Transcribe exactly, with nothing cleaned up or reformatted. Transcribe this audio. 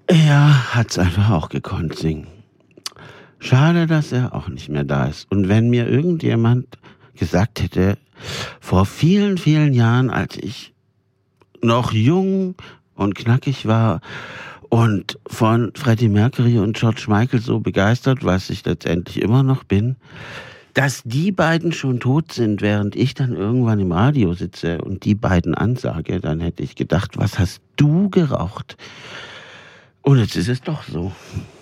Er hat's einfach auch gekonnt singen. Schade, dass er auch nicht mehr da ist. Und wenn mir irgendjemand gesagt hätte, vor vielen, vielen Jahren, als ich noch jung und knackig war und von Freddie Mercury und George Michael so begeistert, was ich letztendlich immer noch bin, dass die beiden schon tot sind, während ich dann irgendwann im Radio sitze und die beiden ansage, dann hätte ich gedacht, was hast du geraucht? Und jetzt ist es doch so.